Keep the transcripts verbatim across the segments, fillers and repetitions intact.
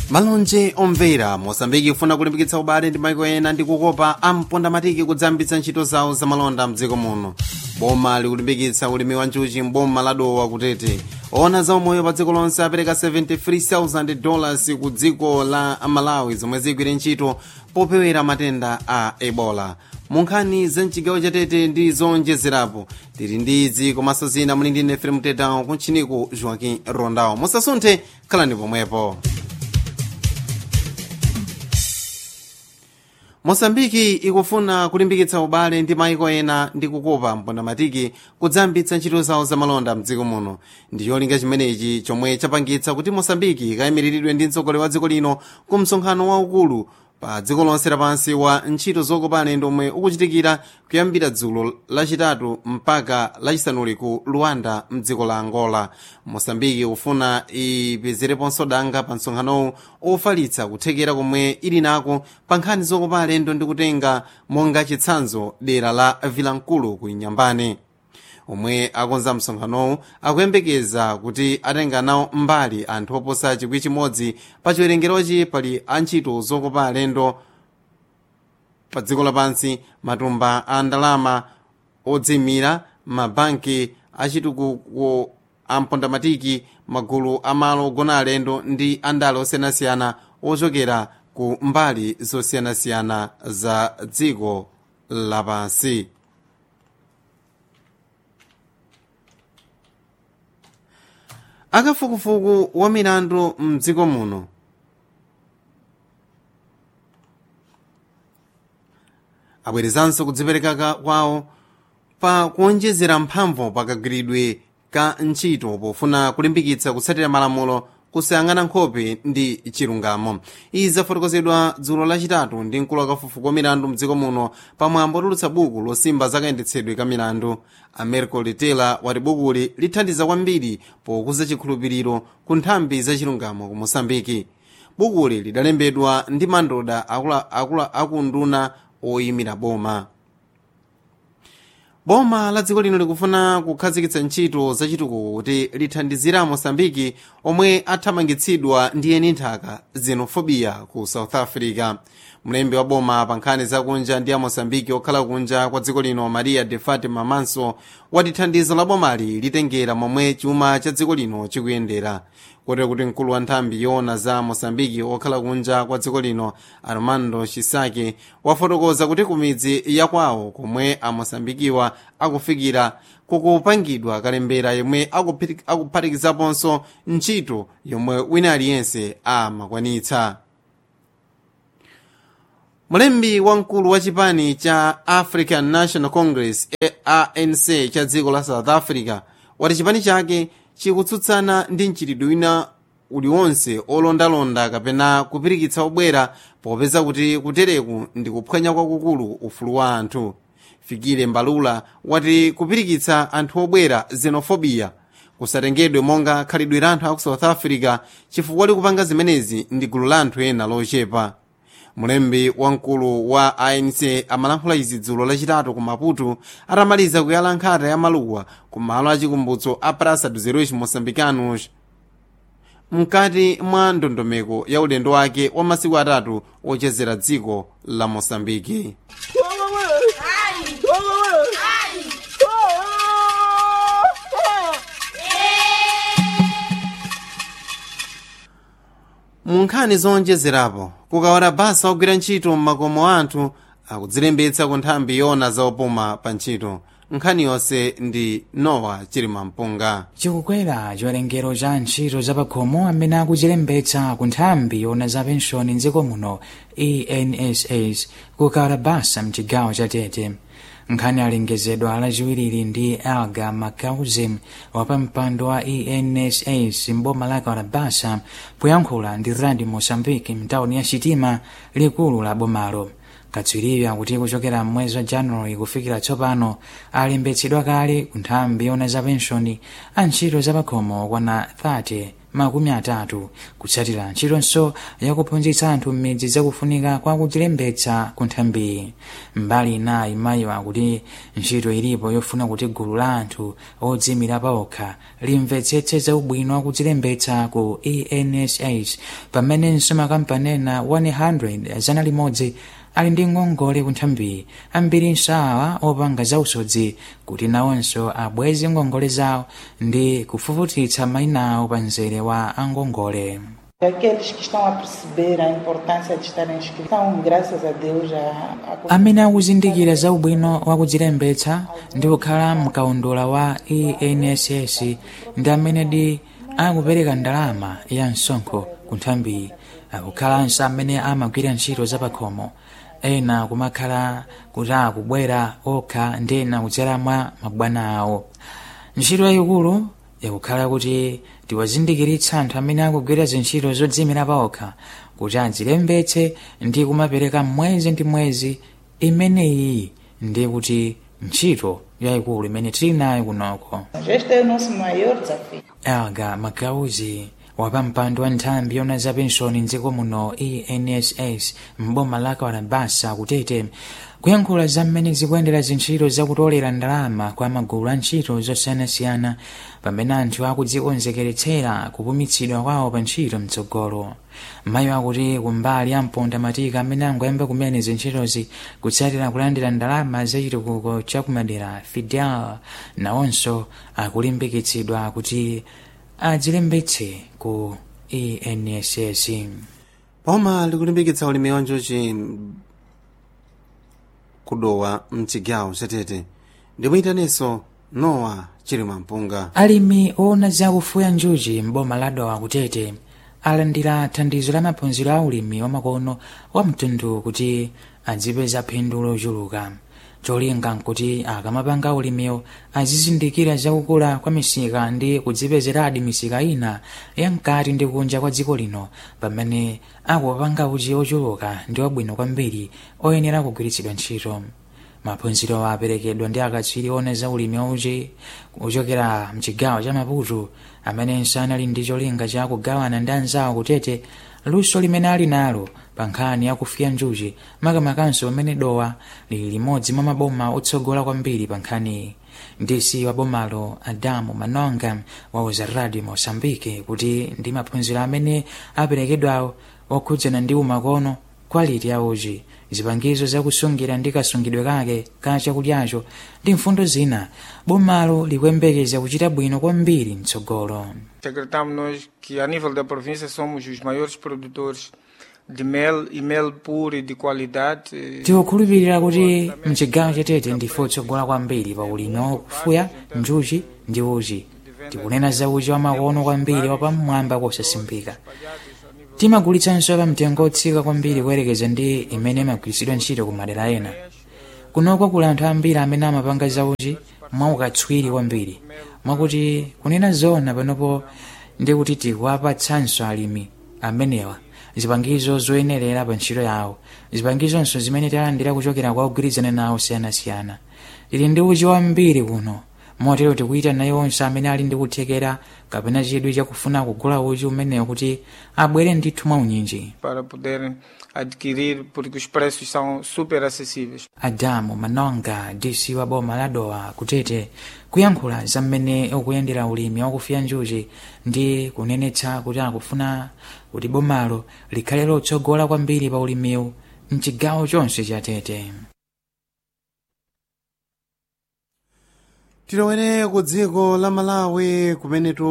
malonje omvera. Mosambiki ifuna kulimbikitsa ubale ndi maiko ena ndi kukopa ampondamatiki kudzambitsa ntchito zawo zamalonda mdziko muno. Boma likulimbikitsa ulimi wa njuchi mboma la Dowa kutete. Ona za umoyo pa dziko lonse apereka seventy-three thousand dollars ku dziko la Malawi zomwe zigwire ntchito popewera matenda a Ebola. Munkhani za mchigawo chatete ndi zonjezerapo tili ndi izi komanso zina muli ndi nefe mtetawo kuntchiniko Joaquim Rondao. Musasunthe, khalani pomwepo. Mosambiki ikufuna kulimbikitsa ubale ndi maiko ena ndi kukopa mpondamatiki kudzambitsa ntchito zawo zamalonda mdziko muno. Ndi cholinga chimenechi chomwe chapangitsa kuti Mosambiki ikayimiriridwe ndi mtsogoleri wa dziko lino ku msonkhano waukulu pa dziko lonse lapansi wa ntchito zokopa alendo omwe ukuchitikira kuyambira dzulo lachitatu mpaka lachisanuli ku Luanda mdziko la Angola. Mosambiki ikufuna ipezereponso danga pa msonkhanowu ofalitsa kuthekera komwe ili nako pa nkhani zokopa alendo ndi kutenga monga chitsanzo dera la Vilankulu ku Inyambane. Omwe akonza msonkhanowu akuyembekeza kuti atenga nawo mbali anthu oposa chikwi chimodzi pa chiwerengerochi pali antchito zokopa alendo pa dziko lapansi, matumba a ndalama odzimira, mabanki achitukuko ampondamatiki, magulu amalo ogona alendo ndi andale osiyanasiyana ochokera ku mbali zosiyanasiyana za dziko lapansi. Akafukufuku wa milandu mdziko muno abwerezanso kudzipereka kwawo pa kuonjezera mphamvu pakagwiridwe ka ntchito pofuna kulimbikitsa kutsatira malamulo kusayang'ana nkhope ndi chilungamo. Izi zafotokozedwa dzulo lachitatu ndi mkulu wakafukufuku wa milandu mdziko muno pamwambo otulutsa buku losimba zakayendetsedwe ka milandu. Americo Letela wati bukuli lithandiza kwambiri pokuza chikhulupiriro ku nthambi za chilungamo ku Mosambiki. Bukuli lidalembedwa ndi mandoda akunduna oyimira boma. Boma la dziko lino likufuna kukhazikitsa ntchito zachitukuko kuti lithandizira Mosambiki omwe athamangitsidwa ndi eni nthaka xenophobia ku South Africa. Mlembi wa boma pa nkhani zakunja ndi a Mosambiki okhala kunja kwa dziko lino Maria de Fatima Manso wati thandizo la bomali litengera momwe chuma cha dziko lino chikuyendera. Kotero kuti mkulu wa nthambi yoona za Mosambiki okhala kunja kwa dziko lino Armando Chisake wafotokoza kuti kumidzi ya kwawo komwe a Mosambikiwa akufikira kukupangidwa kalembera yomwe akuphatikizaponso ntchito yomwe wina aliyense amakwanitsa. Mlembi wamkulu wa chipani cha African National Congress A N C cha dziko la South Africa wati chipani chake chikutsutsana ndi mchitidwe wina uliwonse olondalonda kapena kupirikitsa obwera popeza kuti kutereku ndi kuphwanya kwakukulu ufulu wa anthu. Fikile Mbalula wati kupirikitsa anthu obwera xenophobia kusatengedwe monga khalidwe la anthu aku South Africa chifukwa likupanga zimenezi ndi gulu la anthu ena lochepa. Mlembi wamkulu wa A N C amalankhula izi dzulo lachitatu ku Maputo atamaliza kuyala nkhata ya maluwa ku malo achikumbutso a Praça dos Heróis Moçambicanos mkati mwa ndondomeko ya ulendo wake wa masiku atatu ochezera dziko la Mosambiki. Munkhani zonjezerapo kukawala basa ogwira ntchito m'makomo anthu akudzilembetsa ku nthambi yoona zaopuma pa ntchito. Nkhani yonse ndi Noah Chilimampunga. Chikukwera chiwerengero cha ntchito zapakhomo amene akudzilembetsa ku nthambi yoona za penshoni mdziko muno E N S S kukawala basa mchigawo cha Tete. Nkhani alengezedwa lachiwiri ndi Elga Macauzem wapampando wa E N S S mboma la Kalabasa poyankhula ndi Radio Mozambique mtawuni ya Chitima likulu la bomalo. Katswiriyo akuti kuchokera mwezi wa January kufikira tsopano alembetsedwa kale ku nthambi yoona za penshoni antchito zapakhomo kwana thirty makumi atatu kutsatira ntchitonso yakuphunzitsa anthu m'midzi zakufunika kwa kudzilembetsa ku nthambi. mbali inayi mayiwa akuti ntchito ilipo yofuna kuti gulu la anthu odziyimira paokha limvetsetse za ubwino wa kudzilembetsa ku E N S S pamenenso makampani ena one hundred zana limodzi ali ndi ngongole ku nthambi. ambiri nsawa opanga zausodzi kuti nawonso abweze ngongole zawo ndi kufufutitsa mayina awo pa mzere wa angongole. Aqueles que estão a perceber a importância de estarem inscritos estão, graças a Deus, a... amene akuzindikira za ubwino wa kudzilembetsa ndi kukhala mkaundula wa E N S S ndi amene di akupereka ndalama ya msonkho ku nthambi. akukhalanso amene amagwira ntchito zapakhomo, ena kumakhala kuti akubwera okha ndi ena kudzera mwa mabwana awo. ntchito yayikulu yakukhala kuti tiwazindikiritsa anthu amene akugwira zintchito zodziyimira paokha kuti adzilembetse ndi kumapereka mwezi ndi mwezi. imeneyi ndi kuti ntchito yayikulu imene tili nayo kunoko. Elga Magauzi wapampando wa nthambi yona za penshoni mdziko muno E N S S mboma la Kalabasa kutete kuyankhula za mmene zikuyendera zintchito zakutolera ndalama kwa magulu a ntchito zosiyanasiyana pamene anthu akudzikonzekeretsera kupumitsidwa kwawo pa ntchito mtsogolo. mayi akuti kumbali ya mponda matika amene angoyamba kumene zintchitozi kutsatira kulandira ndalama zachitukuko chakumadera Fidel nawonso akulimbikitsidwa kuti adzilembetse ku E N S S. Boma likulimbikitsa ulimi wa njuchi kudowa mchigawo chatete ndimuyitaneso Noah Chilima Mpunga. alimi ona zakufuya njuchi mboma la Dowa kutete alandira thandizo la maphunziro a ulimi wamakono wa mtundu kuti adzipeza phindu lochuluka. cholinga nkuti akamapanga ulimiwo azizindikira zakukula kwa misika ndi kudzipezeradi misika ina yamkati ndi kunja kwa dziko lino pamene akupanga uchi ochuluka ndi wabwino kwambiri oyenera kugwiritsidwa ntchito. maphunziro aperekedwa ndi akatswiri ona za ulimi wauchi kuchokera mchigawo cha Maputo amenenso anali ndi cholinga cha kugawana ndi anzawo kutete luso limene ali nalo pa nkhani yakufuya njuchi makamakanso pamene Dowa lili limodzi mwa maboma otsogola kwambiri pa nkhani. D C wa bomalo Adamu Manonga wauza Radio Mosambike kuti ndi maphunziro amene aperekedwawo okhudzana ndi umakono quality ya uchi zipangizo zakusungira ndi kasungidwe kake ka chakudyacho ndi mfundo zina bomalo likuyembekeza kuchita bwino kwambiri mtsogolo. Acreditamos nós que a nível da província somos os maiores produtores de mel e mel puro e de qualidade. Tikukhulupirira kuti mchigawo chatete ndife otsogola kwambiri pa ulimi wakufuya njuchi ndi uchi. Tikunena za uchi wamakono kwambiri wapamwamba kosasimbika. timagulitsanso pa mtengo otsika kwambiri kuyerekeza ndi imene imagwiritsidwa ntchito ku madera ena. kunoko kuli anthu ambiri amene amapanga za uchi mwaukatswiri kwambiri mwakuti kunena zoona panopo ndi kuti tikuwapatsanso alimi amenewa zipangizo zoyenerera pa ntchito yawo, zipangizonso zimene talandira kuchokera kwa ogwirizana nawo siyanasiyana. Tili ndi uchi wambiri kuno motero tikuyita naye onse amene ali ndi kuthekera kapena chidwi chakufuna kugula uchi umenewo kuti abwere ndithu mwa unyinji para poder adquirir porque os preços são super acessíveis. Adamu Manonga D C wa boma la Dowa kutete kuyankhula za mmene ukuyendera ulimi wakufuya njuchi ndi kunenetsa kuti akufuna kuti bomalo likhale lotsogola kwambiri pa ulimiwu mchigawo chonse cha Tete. Tilowere ku dziko la Malawi kumenetu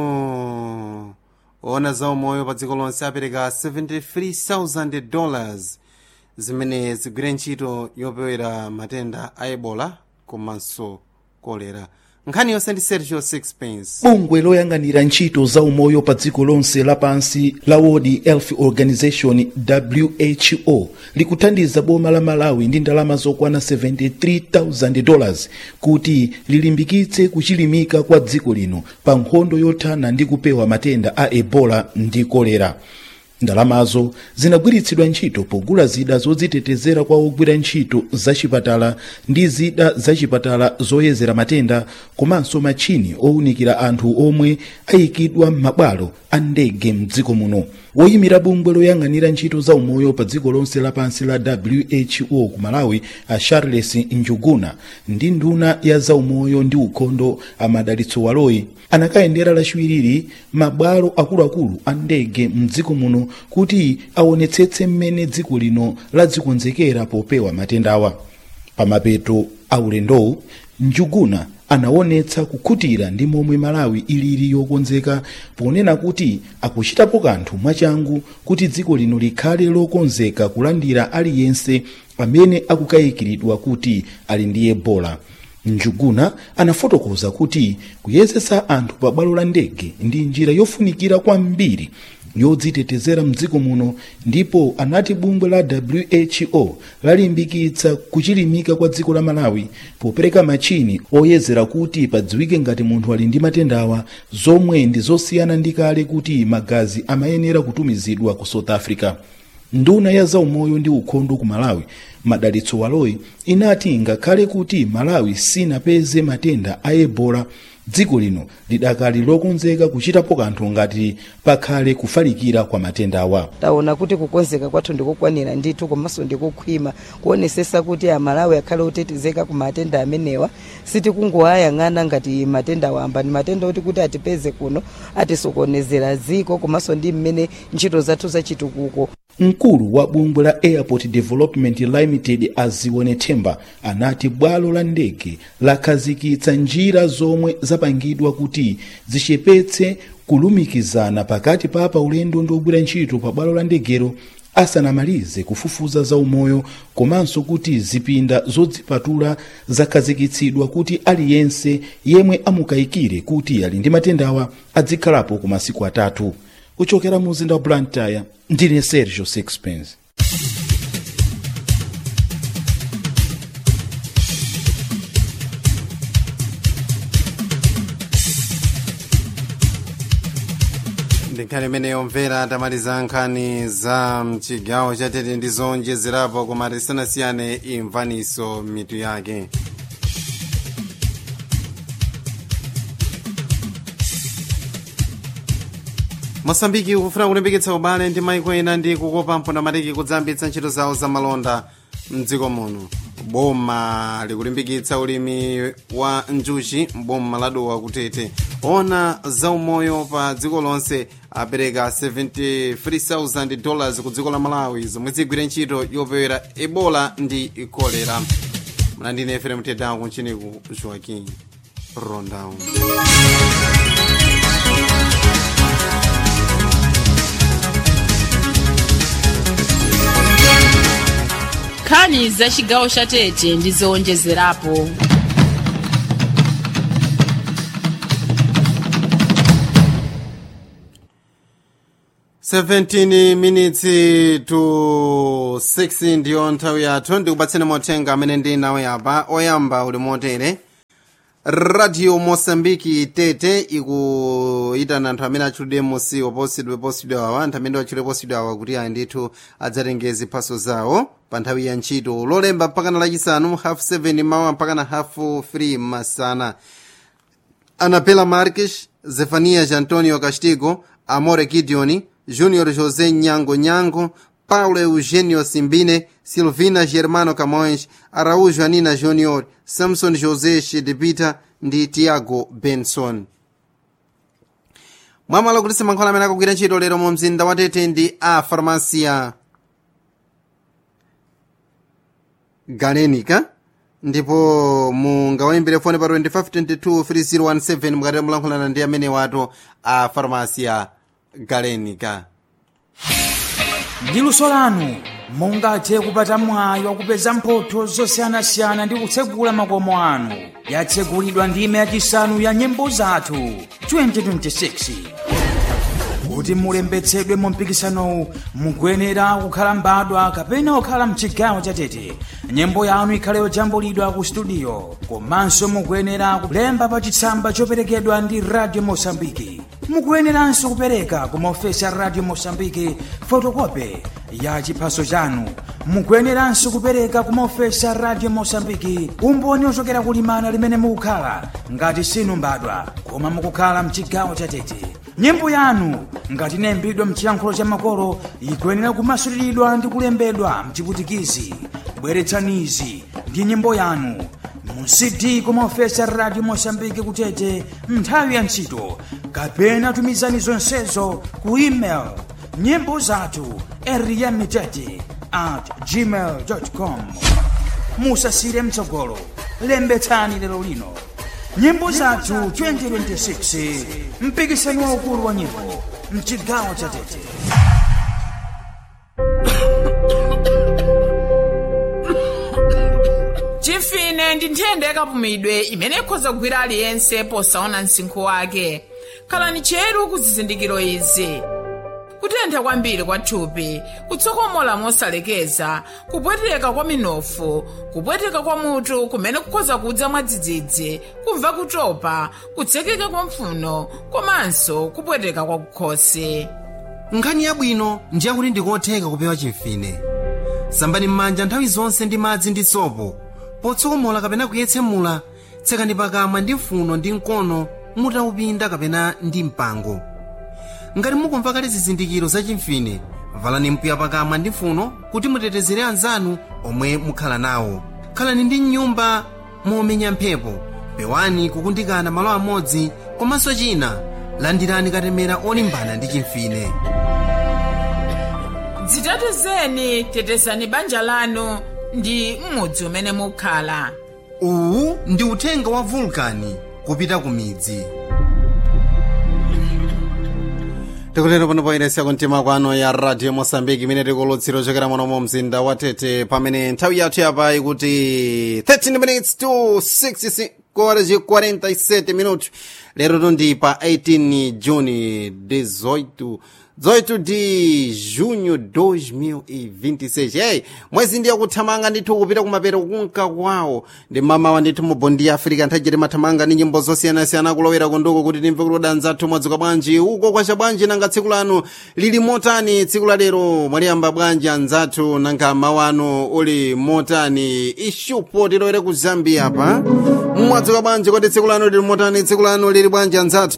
ona za umoyo pa dziko lonse apereka seventy-three thousand dollars zimene zigwire ntchito yopewera matenda a Ebola komanso kolera. nkhani yonse ndi Sergio Sixpence. bungwe loyang'anira ntchito za umoyo pa dziko lonse lapansi la World Health Organization W H O likuthandiza boma la Malawi ndi ndalama zokwana seventy-three thousand dollars kuti lilimbikitse kuchilimika kwa dziko lino pa nkhondo yothana ndi kupewa matenda a Ebola ndi kolera. ndalamazo zinagwiritsidwa ntchito pogula zida zodzitetezera kwa ogwira ntchito zachipatala ndi zida zachipatala zoyezera matenda komanso machini owunikira anthu omwe ayikidwa m'mabwalo a ndege mdziko muno. woyimira bungwe loyang'anira ntchito za umoyo pa dziko lonse lapansi la W H O ku Malawi a Charles Njuguna ndi nduna ya za umoyo ndi ukhondo a Madalitso Waloyi anakayendera lachiwiri mabwalo akuluakulu a ndege mdziko muno kuti aonetsetse mmene dziko lino ladzikonzekera popewa matendawa. Pamapeto aulendowu Njuguna anaonetsa kukhutira ndi momwe Malawi ilili yokonzeka ponena kuti akuchitapo kanthu mwachangu kuti dziko lino likhale lokonzeka kulandira aliyense amene akukayikiridwa kuti ali ndi Ebola. Njuguna anafotokoza kuti kuyezetsa anthu pa bwalo la ndege ndi njira yofunikira kwambiri yodzitetezera mdziko muno, ndipo anati bungwe la W H O lalimbikitsa kuchilimika kwa dziko la Malawi popereka machini oyezera kuti padziwike ngati munthu ali ndi matendawa, zomwe ndi zosiyana ndi kale kuti magazi amayenera kutumizidwa ku South Africa. Nduna ya za umoyo ndi ukhondo ku Malawi Madalitso Waloyi inati ngakhale kuti Malawi sinapeze matenda a Ebola, dziko lino lidakali lokonzeka kuchitapo kanthu ngati pakhale kufalikira kwa matendawa. Taona kuti kukonzeka kwathu ndikokwanira ndithu komanso ndikokhwima kuonesesa kuti a Malawi akhale otetezeka ku matenda amenewa, siti kungoayang'ana ngati matenda wamba ni matenda oti kuti atipeze kuno atisokonezera dziko komanso ndi mmene ntchito zathu zachitukuko. Mkulu wa bungwe la Airport Development Limited Azione Themba anati bwalo la ndege lakhazikitsa njira zomwe zapangidwa kuti zichepetse kulumikizana pakati pa paulendo ndi ogwira ntchito pa bwalo la ndegero asanamalize kufufuza za umoyo, komanso kuti zipinda zodzipatula zakhazikitsidwa kuti aliyense yemwe amukayikire kuti ali ndi matendawa adzikhalapo ku masiku atatu. Kuchokera mu mzinda wa Blantyre, ndine Sergio Sixpence. ndikhale imeneyo mvera tamaliza nkhani za mchigawo cha Tete ndi zonjezerapo koma tisanasiyane imvaniso mitu yake. Mosambiki ukufuna kulimbikitsa ubale ndi maiko ena ndi kukopa mpondamatiki kudzambitsa ntchito zawo za malonda mdziko muno. Boma likulimbikitsa ulimi wa njuchi mboma ladowa kutete. Ona za umoyo pa dziko lonse apereka seventy-three thousand dollars ku dziko la Malawi zomwe zigwire ntchito yopewera Ebola ndi kolera. Mlandine Efrem Tedawo kunchini ku Joaquim Rondão. Nkhani za chigawo cha Tete ndi zowonjezerapo. seventeen minutes to six ndiyo nthawi yathu. ndikupatseni mothenga amene ndi nawe apa. Oyamba uli motere: Radio Mosambiki Tete ikuitana anthu amene achulide musi oposidwe posidwe awa anthu amene achulide posidwe awa kuti ayi ndithu adzatenge ziphaso zawo pa nthawi ya ntchito lolemba mpakana lachisanu half seven mawa mpakana half three masana. Anapela Marques, Zefanias Antonio Castigo, Amore Gideoni, Junior José Nyango Nyango, Paulo Eugenio Simbine, Silvina Germano Camões, Araújo Anina Júnior, Samson José Shedipita ndi Tiago Benson. Mwamalo kulisa mankhwala amene akugwira ntchito lero mu mzinda wa Tete ndi a Farmacia Galenica, ndipo mungawayimbire foni pa twenty-five twenty-two three zero one seven mukatera mulankhulana ndi amene wato a Farmacia Galenica. Ndi luso lanu mungathe kupata mwayi wakupeza mphotho zosiyanasiyana ndi kutsegula makomo anu. Yatsegulidwa ndime yachisanu ya nyimbo zathu twenty twenty-six. kuti mulembetsedwe mu mpikisanowu mukuyenera kukhala mbadwa kapena kukhala mchigawo cha Tete. Nyimbo yanu ikhale yojambulidwa ku studio, komanso mukuyenera kulemba pa chitsamba choperekedwa ndi Radio Mosambiki. Mukuyeneranso kupereka ku maofesi a Radio Mosambiki fotokopi ya chiphaso chanu. Mukuyeneranso kupereka ku maofesi a Radio Mosambiki umboni ochokera kulimana limene mukukhala ngati sinu mbadwa koma mukukhala mchigawo cha Tete. Nyimbo yanu ngati inalembedwa mchiyankhulo cha makolo ikuyenera kumasuliridwa ndi kulembedwa mchiputikizi. Bweretsanizi ndi nyimbo yanu mu C D ku maofesi a Radio Mosambiki ku Tete nthawi ya ntchito, kapena tumizani zonsezo ku email nyimbo zathu eriyamitete at gmail dot com. Musasire mtsogolo, lembetsani lero lino. Nyimbo zathu twenty twenty-six, mpikisano waukulu wa nyimbo mchigawo cha Tete. Chifine ndi nthenda yakapumidwe imene ikhoza kugwira aliyense posaona msinkhu wake. Khalani cheru ku zizindikiro izi: kutentha kwambiri kwa thupi, kutsokomola mosalekeza, kupweteka kwa minofu, kupweteka kwa mutu kumene kukhoza kudza mwadzidzidzi, kumva kutopa, kutsekeka kwa mphuno, komanso kupweteka kwa kukhosi. Nkhani yabwino ndi yakuti ndikotheka kupewa chimfine. Sambani m'manja nthawi zonse ndi madzi ndi sopo. Potsokomola kapena kuyetsemula, tsekani pakamwa ndi mfuno ndi mkono mutaupinda kapena ndi mpango. Ngati mukumva kale zizindikiro za chimfine, valani mpiya pakamwa ndi mfuno kuti mutetezere anzanu omwe mukhala nawo. Khalani ndi nyumba momenya mphepo, pewani kukundikana malo amodzi, komanso china landirani katemera olimbana ndi chimfine. Dzitetezeni, tetezani banja lanu ndi m'mudzi umene mukhala. Uwu ndi uthenga wa Vulkani kupita ku midzi. Tikutero pano poyeretsa kumtima kwano ya Radio Mosambiki imene tikulutsira ochokera muno mu mzinda wa Tete, pamene nthawi yathu yapa ikuti thirteen minutes to six horas e quarenta e sete minutos. Lero tundi pa eighteen June dezoito de junho dois mil e vinte e seis. Hey, mwezi ndiye kuthamanga ndithu kupita kumapero kunka kwawo ndi mama wa ndithu mu Bondi ya Africa nthajire mathamanga ndi nyimbo zosiyanasiyana kulowera kundoko kuti timve kuti danzathu mwadzuka bwanji uko kwacha bwanji nanga tsiku lanu lili motani. Tsiku la lero mwaliyamba bwanji anzathu nanga mawano uli motani. Ishupo tilowere ku Zambia apa mwadzuka bwanji kodi tsiku lanu lili motani, tsiku lanu lili bwanji anzathu?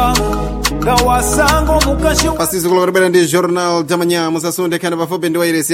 Pasisi kulokotebera ndi Jornal Tamanya musasunde khana pafupi ndi wairesi